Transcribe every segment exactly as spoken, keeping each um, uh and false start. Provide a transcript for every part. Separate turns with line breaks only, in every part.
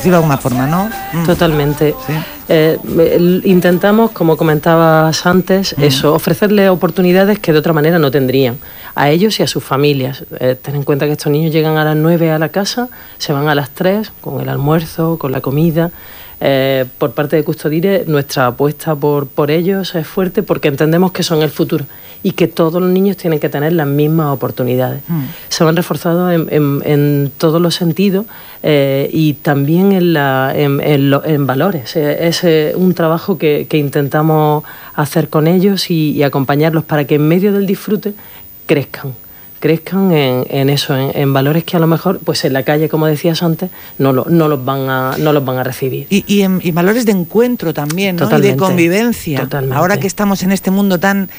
decirlo de alguna forma, ¿no?
Mm. Totalmente.
¿Sí?
Eh, intentamos, como comentabas antes, mm. eso, ofrecerles oportunidades que de otra manera no tendrían, a ellos y a sus familias. Eh, ten en cuenta que estos niños llegan a las nueve a la casa, se van a las tres con el almuerzo, con la comida. Eh, por parte de Custodire, nuestra apuesta por, por ellos es fuerte porque entendemos que son el futuro y que todos los niños tienen que tener las mismas oportunidades. Mm. Se van reforzado en, en, en todos los sentidos eh, y también en, la, en, en, lo, en valores. Es eh, un trabajo que, que intentamos hacer con ellos y, y acompañarlos para que en medio del disfrute crezcan. crezcan en, en eso, en, en valores que a lo mejor, pues en la calle, como decías antes, no, lo, no, los, van a, no los van a recibir.
Y, y, en, y valores de encuentro también, ¿no?
Totalmente,
y de convivencia.
Totalmente.
Ahora que estamos en este mundo tan,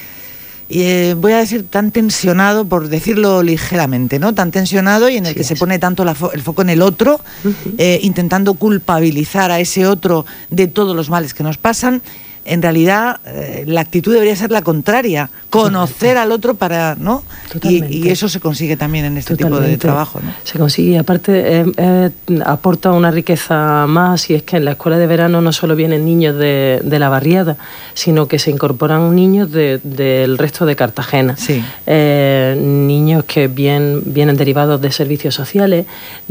eh, voy a decir, tan tensionado, por decirlo ligeramente, ¿no? Tan tensionado y en el sí que es. se pone tanto la fo- el foco en el otro, uh-huh. eh, intentando culpabilizar a ese otro de todos los males que nos pasan. En realidad, eh, la actitud debería ser la contraria, conocer Totalmente. al otro para, ¿no? Y, y eso se consigue también en este Totalmente. tipo de trabajo, ¿no?
Se consigue, aparte eh, eh, aporta una riqueza más, y es que en la escuela de verano no solo vienen niños de, de la barriada, sino que se incorporan niños de, del resto de Cartagena.
Sí.
Eh, niños que bien, vienen derivados de servicios sociales,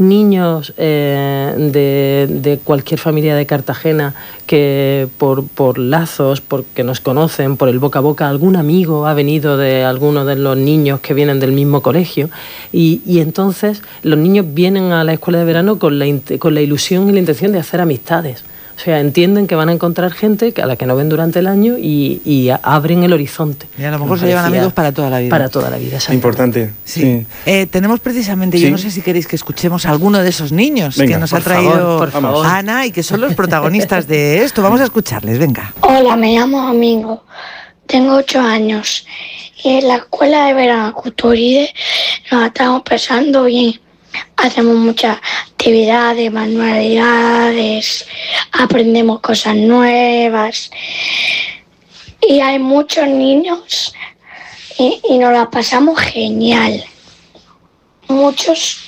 niños eh, de, de cualquier familia de Cartagena que por, por lazos, porque nos conocen, por el boca a boca, algún amigo ha venido de alguno de los niños que vienen del mismo colegio, y, y entonces los niños vienen a la escuela de verano con la, con la ilusión y la intención de hacer amistades. O sea, entienden que van a encontrar gente a la que no ven durante el año y, y abren el horizonte.
Y a lo mejor se llevan amigos para toda la vida.
Para toda la vida,
importante.
Sí.
sí.
Eh, tenemos precisamente, ¿Sí? yo no sé si queréis que escuchemos a alguno de esos niños venga, que nos ha traído
favor, por favor.
Ana y que son los protagonistas de esto. Vamos a escucharles, venga.
Hola, me llamo Domingo, tengo ocho años y en la escuela de verano Custodire nos estamos pasando bien. Hacemos muchas actividades, manualidades, aprendemos cosas nuevas y hay muchos niños y, y nos la pasamos genial. Muchos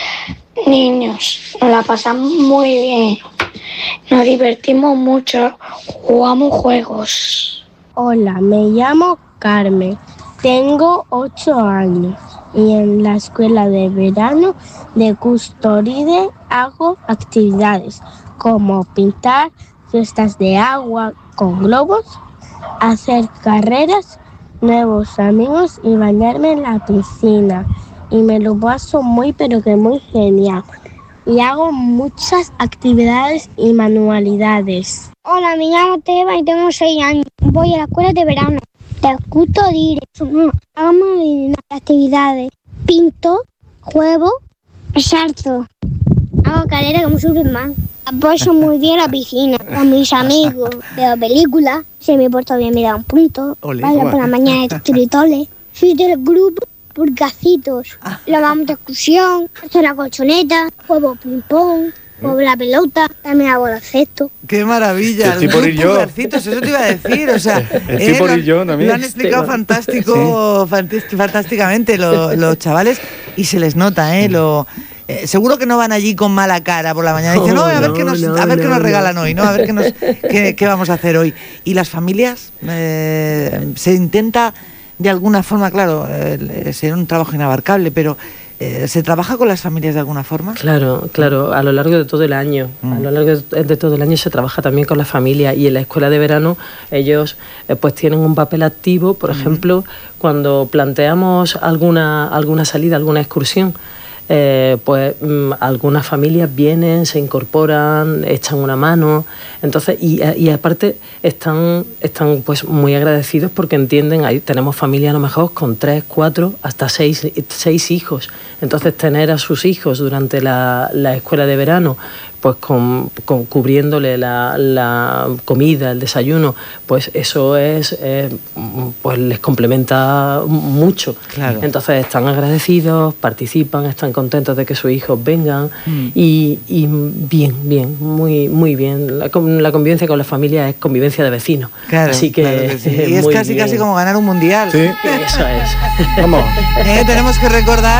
niños, nos la pasamos muy bien, nos divertimos mucho, jugamos juegos.
Hola, me llamo Carmen, tengo ocho años. Y en la escuela de verano de Custodire hago actividades como pintar cestas de agua con globos, hacer carreras, nuevos amigos y bañarme en la piscina. Y me lo paso muy pero que muy genial. Y hago muchas actividades y manualidades.
Hola, me llamo Teba y tengo seis años. Voy a la escuela de verano de Custodire. Hagamos actividades. Pinto, juego, salto. Hago carrera como Superman. Apoyo muy bien la piscina con mis amigos. Veo películas. Si me porto bien me da un punto. Bailo por la mañana de escritores. Soy del grupo Purgacitos. La vamos de excursión. Hago la colchoneta. Juego ping-pong. Juego la pelota, también hago el baloncesto.
¡Qué maravilla!
Estoy por ir yo.
Eso te iba a decir, o sea...
Estoy eh, por ir yo también.
Lo han explicado fantástico, sí. fantásticamente los, los chavales, y se les nota, ¿eh? Lo, eh, seguro que no van allí con mala cara por la mañana. Dicen, no, a ver, no, qué, nos, no, a ver no, qué nos no. regalan hoy, ¿no? A ver qué, nos, qué, qué vamos a hacer hoy. Y las familias, eh, se intenta de alguna forma, claro, eh, será un trabajo inabarcable, pero... ¿se trabaja con las familias de alguna forma?
Claro, claro, a lo largo de todo el año. Mm. A lo largo de todo el año se trabaja también con las familias, y en la escuela de verano ellos eh, pues tienen un papel activo, por mm. ejemplo, cuando planteamos alguna, alguna salida, alguna excursión. Eh, pues mmm, algunas familias vienen, se incorporan, echan una mano, entonces y, y aparte están, están pues muy agradecidos porque entienden, ahí tenemos familias a lo mejor con tres, cuatro, hasta seis, seis hijos, entonces tener a sus hijos durante la, la escuela de verano pues con, con cubriéndole la, la comida, el desayuno, pues eso es, eh, pues les complementa mucho. Claro. Entonces están agradecidos, participan, están contentos de que sus hijos vengan mm. y, y bien, bien, muy, muy bien. La, la convivencia con la familia es convivencia de vecinos.
Claro,
así que,
claro que sí. Y es casi, bien. casi como ganar un mundial.
Sí.
Eso es.
Vamos.
Eh, tenemos que recordar